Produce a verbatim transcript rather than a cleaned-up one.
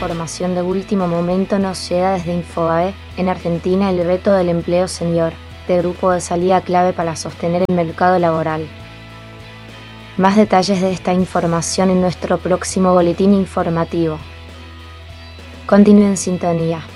información de último momento nos llega desde Infobae. En Argentina, el reto del empleo senior, de grupo de salida clave para sostener el mercado laboral. Más detalles de esta información en nuestro próximo boletín informativo. Continúe en sintonía.